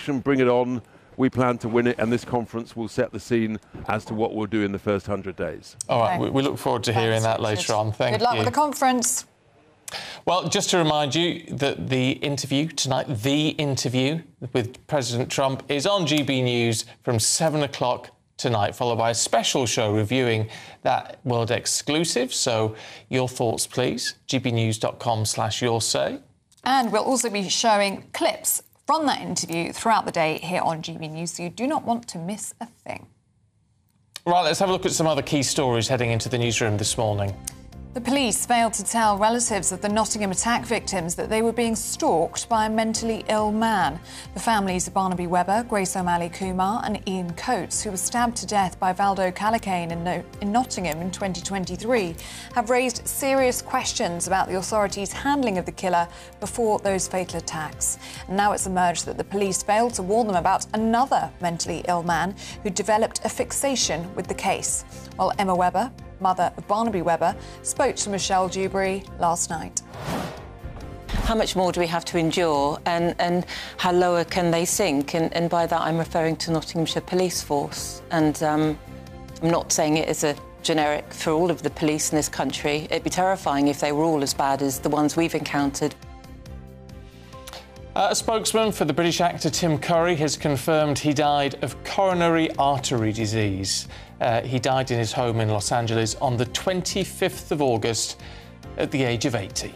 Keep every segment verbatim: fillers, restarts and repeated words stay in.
election, bring it on. We plan to win it, and this conference will set the scene as to what we'll do in the first hundred days. All right, we, we look forward to hearing Thanks, that later Richard. on. Thank you. Good luck you. with the conference. Well, just to remind you that the interview tonight, the interview with President Trump, is on G B News from seven o'clock tonight, followed by a special show reviewing that world exclusive. So your thoughts, please. g b news dot com slash your say. And we'll also be showing clips from that interview throughout the day here on G B News, so you do not want to miss a thing. Right, let's have a look at some other key stories heading into the newsroom this morning. The police failed to tell relatives of the Nottingham attack victims that they were being stalked by a mentally ill man. The families of Barnaby Webber, Grace O'Malley Kumar and Ian Coates, who was stabbed to death by Valdo Callaghan in, no- in Nottingham in twenty twenty-three, have raised serious questions about the authorities' handling of the killer before those fatal attacks. And now it's emerged that the police failed to warn them about another mentally ill man who developed a fixation with the case. While Emma Webber, mother of Barnaby Webber, spoke to Michelle Dewberry last night. How much more do we have to endure, and, and how lower can they sink? And, and by that I'm referring to Nottinghamshire Police Force. And um, I'm not saying it as a generic for all of the police in this country. It'd be terrifying if they were all as bad as the ones we've encountered. Uh, a spokesman for the British actor Tim Curry has confirmed he died of coronary artery disease. Uh, he died in his home in Los Angeles on the twenty-fifth of August at the age of eighty.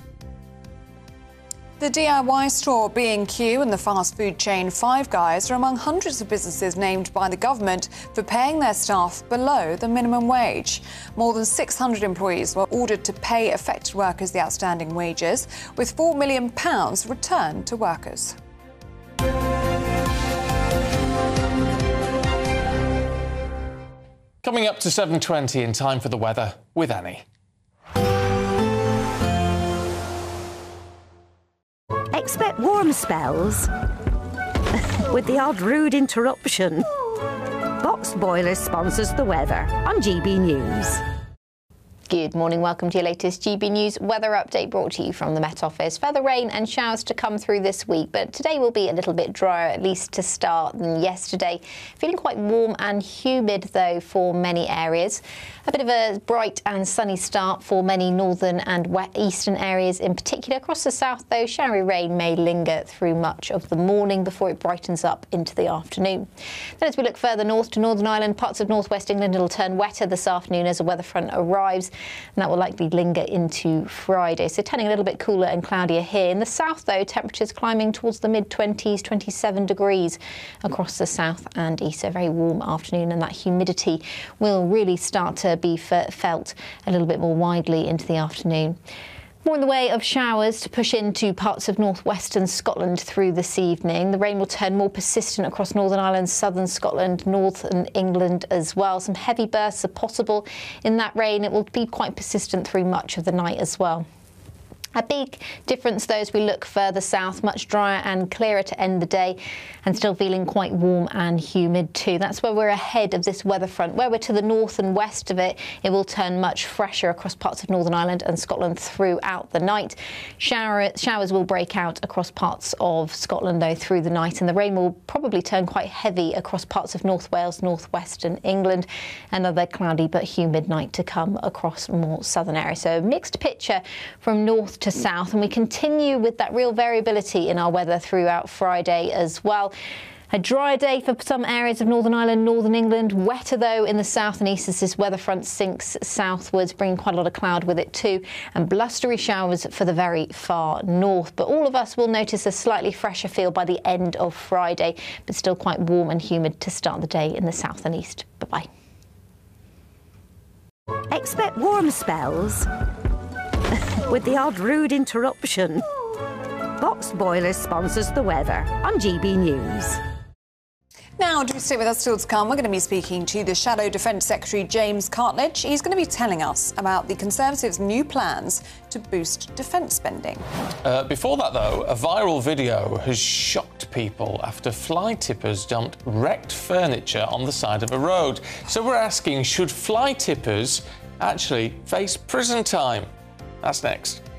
The D I Y store B and Q and the fast food chain Five Guys are among hundreds of businesses named by the government for paying their staff below the minimum wage. More than six hundred employees were ordered to pay affected workers the outstanding wages, with four million pounds returned to workers. Coming up to seven twenty in time for the weather with Annie. Expect warm spells with the odd rude interruption. Boxed Boilers sponsors the weather on G B News. Good morning, welcome to your latest G B News weather update brought to you from the Met Office. Further rain and showers to come through this week, but today will be a little bit drier, at least to start, than yesterday. Feeling quite warm and humid, though, for many areas. A bit of a bright and sunny start for many northern and west eastern areas in particular. Across the south, though, showery rain may linger through much of the morning before it brightens up into the afternoon. Then as we look further north to Northern Ireland, parts of northwest England, it'll turn wetter this afternoon as a weather front arrives, and that will likely linger into Friday. So turning a little bit cooler and cloudier here. In the south, though, temperatures climbing towards the mid-twenties, twenty-seven degrees across the south and east. So a very warm afternoon, and that humidity will really start to be felt a little bit more widely into the afternoon. More in the way of showers to push into parts of northwestern Scotland through this evening. The rain will turn more persistent across Northern Ireland, southern Scotland, northern England as well. Some heavy bursts are possible in that rain. It will be quite persistent through much of the night as well. A big difference, though, as we look further south, much drier and clearer to end the day, and still feeling quite warm and humid too. That's where we're ahead of this weather front. Where we're to the north and west of it, it will turn much fresher across parts of Northern Ireland and Scotland throughout the night. Shower, showers will break out across parts of Scotland, though, through the night, and the rain will probably turn quite heavy across parts of North Wales, northwestern England. Another cloudy but humid night to come across more southern areas. So a mixed picture from north to south, and we continue with that real variability in our weather throughout Friday as well. A drier day for some areas of Northern Ireland, northern England. Wetter, though, in the south and east as this weather front sinks southwards, bringing quite a lot of cloud with it too, and blustery showers for the very far north. But all of us will notice a slightly fresher feel by the end of Friday, but still quite warm and humid to start the day in the south and east. Bye-bye. Expect warm spells with the odd rude interruption. Boxed Boilers sponsors the weather on G B News. Now, do stay with us still to come. We're going to be speaking to the Shadow Defence Secretary James Cartledge. He's going to be telling us about the Conservatives' new plans to boost defence spending. Uh, before that, though, a viral video has shocked people after fly tippers dumped wrecked furniture on the side of a road. So we're asking, should fly tippers actually face prison time? That's next.